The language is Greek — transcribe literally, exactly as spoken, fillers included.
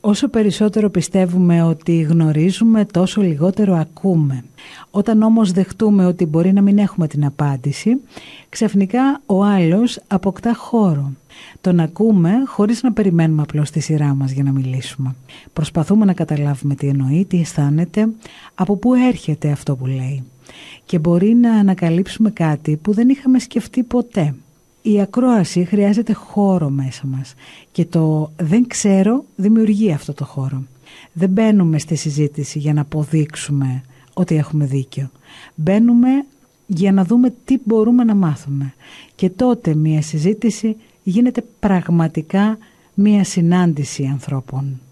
Όσο περισσότερο πιστεύουμε ότι γνωρίζουμε, τόσο λιγότερο ακούμε. Όταν όμως δεχτούμε ότι μπορεί να μην έχουμε την απάντηση, ξαφνικά ο άλλος αποκτά χώρο. Τον ακούμε χωρίς να περιμένουμε απλώς τη σειρά μας για να μιλήσουμε. Προσπαθούμε να καταλάβουμε τι εννοεί, τι αισθάνεται, από πού έρχεται αυτό που λέει. Και μπορεί να ανακαλύψουμε κάτι που δεν είχαμε σκεφτεί ποτέ. Η ακρόαση χρειάζεται χώρο μέσα μας και το «δεν ξέρω» δημιουργεί αυτό το χώρο. Δεν μπαίνουμε στη συζήτηση για να αποδείξουμε ότι έχουμε δίκιο. Μπαίνουμε για να δούμε τι μπορούμε να μάθουμε. Και τότε μια συζήτηση γίνεται πραγματικά μια συνάντηση ανθρώπων.